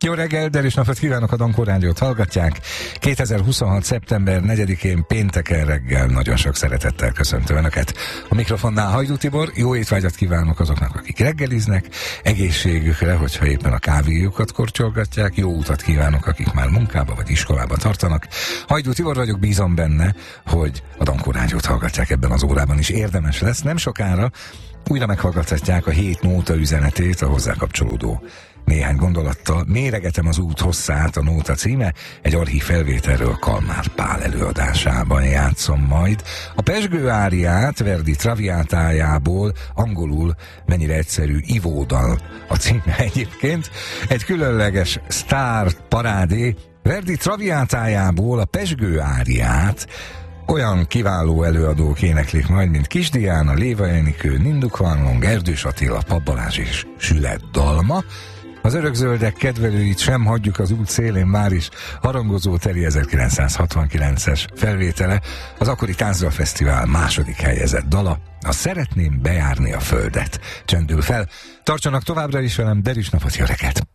Jó reggel, derűs napot kívánok, a Dankó Rádiót hallgatják. 2026. szeptember 4-én pénteken reggel nagyon sok szeretettel köszöntöm Önöket. A mikrofonnál Hajdú Tibor, jó étvágyat kívánok azoknak, akik reggeliznek, egészségükre, hogyha éppen a kávéjukat korcsolgatják, jó utat kívánok, akik már munkába vagy iskolába tartanak. Hajdú Tibor vagyok, bízom benne, hogy a Dankó Rádiót hallgatják ebben az órában is érdemes lesz. Nem sokára újra meghallgathatják a 7 nóta üzenetét, a hozzá kapcsolódó néhány gondolattal. Méregetem az út hosszát, a nóta címe, egy archív felvételről Kalmár Pál előadásában játszom majd. A Pezsgő áriát Verdi Traviátájából, angolul mennyire egyszerű, ivódal a címe egyébként. Egy különleges sztár parádé, Verdi Traviátájából a Pezsgő áriát olyan kiváló előadók éneklik majd, mint Kis Diana, Léva Enikő, Ninduk Van Long, Erdős Attila, Pap Balázs és Süled Dalma. Az örökzöldek kedvelőit sem hagyjuk az út szélén, már is harangozó teli 1969-es felvétele, az akkori Táncdalfesztivál második helyezett dala, a Szeretném bejárni a földet csendül fel. Tartsanak továbbra is velem, derűs napot, jó reggelt!